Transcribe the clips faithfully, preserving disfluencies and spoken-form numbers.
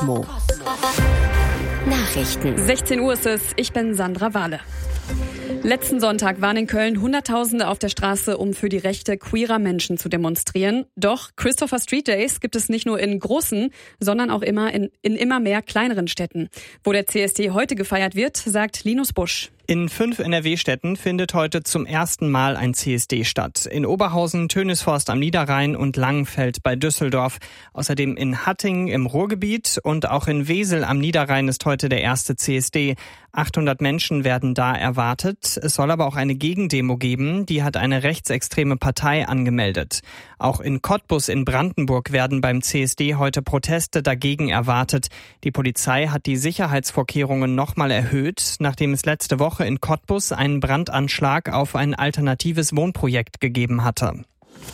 Cosmo. Nachrichten. sechzehn Uhr ist es, ich bin Sandra Wahle. Letzten Sonntag waren in Köln Hunderttausende auf der Straße, um für die Rechte queerer Menschen zu demonstrieren. Doch Christopher Street Days gibt es nicht nur in großen, sondern auch immer in, in immer mehr kleineren Städten. Wo der C S D heute gefeiert wird, sagt Linus Busch. In fünf N R W-Städten findet heute zum ersten Mal ein C S D statt. In Oberhausen, Tönisvorst am Niederrhein und Langenfeld bei Düsseldorf. Außerdem in Hattingen im Ruhrgebiet und auch in Wesel am Niederrhein ist heute der erste C S D. achthundert Menschen werden da erwartet. Es soll aber auch eine Gegendemo geben. Die hat eine rechtsextreme Partei angemeldet. Auch in Cottbus in Brandenburg werden beim C S D heute Proteste dagegen erwartet. Die Polizei hat die Sicherheitsvorkehrungen nochmal erhöht, nachdem es letzte Woche in Cottbus einen Brandanschlag auf ein alternatives Wohnprojekt gegeben hatte.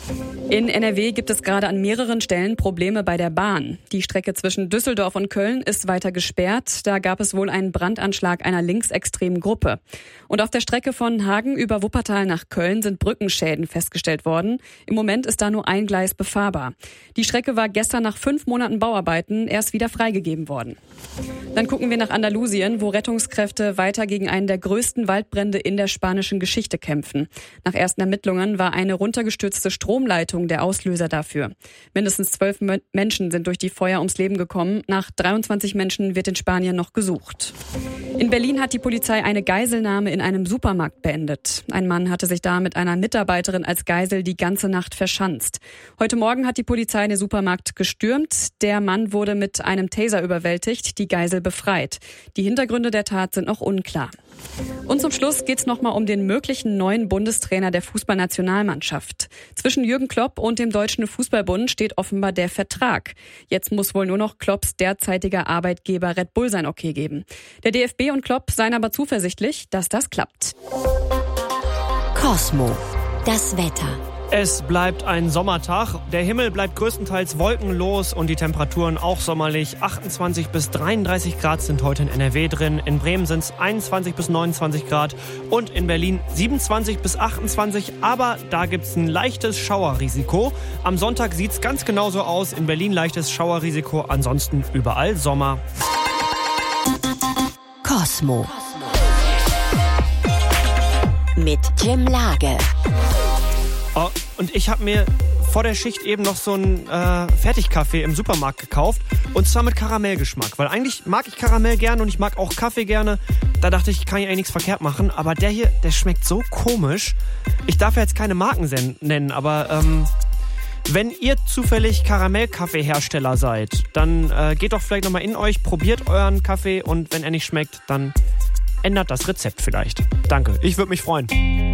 In N R W gibt es gerade an mehreren Stellen Probleme bei der Bahn. Die Strecke zwischen Düsseldorf und Köln ist weiter gesperrt. Da gab es wohl einen Brandanschlag einer linksextremen Gruppe. Und auf der Strecke von Hagen über Wuppertal nach Köln sind Brückenschäden festgestellt worden. Im Moment ist da nur ein Gleis befahrbar. Die Strecke war gestern nach fünf Monaten Bauarbeiten erst wieder freigegeben worden. Dann gucken wir nach Andalusien, wo Rettungskräfte weiter gegen einen der größten Waldbrände in der spanischen Geschichte kämpfen. Nach ersten Ermittlungen war eine runtergestürzte Stromleitung der Auslöser dafür. Mindestens zwölf Menschen sind durch die Feuer ums Leben gekommen. Nach dreiundzwanzig Menschen wird in Spanien noch gesucht. In Berlin hat die Polizei eine Geiselnahme in einem Supermarkt beendet. Ein Mann hatte sich da mit einer Mitarbeiterin als Geisel die ganze Nacht verschanzt. Heute Morgen hat die Polizei den Supermarkt gestürmt. Der Mann wurde mit einem Taser überwältigt, die Geisel befreit. Die Hintergründe der Tat sind noch unklar. Und zum Schluss geht's nochmal um den möglichen neuen Bundestrainer der Fußballnationalmannschaft. Zwischen Jürgen Klopp und dem Deutschen Fußballbund steht offenbar der Vertrag. Jetzt muss wohl nur noch Klopps derzeitiger Arbeitgeber Red Bull sein Okay geben. Der D F B und Klopp seien aber zuversichtlich, dass das klappt. Cosmo. Das Wetter. Es bleibt ein Sommertag. Der Himmel bleibt größtenteils wolkenlos und die Temperaturen auch sommerlich. achtundzwanzig bis dreiunddreißig Grad sind heute in N R W drin. In Bremen sind es einundzwanzig bis neunundzwanzig Grad und in Berlin siebenundzwanzig bis achtundzwanzig. Aber da gibt es ein leichtes Schauerrisiko. Am Sonntag sieht es ganz genauso aus. In Berlin leichtes Schauerrisiko. Ansonsten überall Sommer. Cosmo. Mit Jim Lage. Oh, und ich habe mir vor der Schicht eben noch so einen äh, Fertigkaffee im Supermarkt gekauft. Und zwar mit Karamellgeschmack. Weil eigentlich mag ich Karamell gerne und ich mag auch Kaffee gerne. Da dachte ich, kann ich eigentlich nichts verkehrt machen. Aber der hier, der schmeckt so komisch. Ich darf ja jetzt keine Marken nennen, aber ähm, wenn ihr zufällig Karamellkaffeehersteller seid, dann äh, geht doch vielleicht nochmal in euch, probiert euren Kaffee und wenn er nicht schmeckt, dann ändert das Rezept vielleicht. Danke, ich würde mich freuen.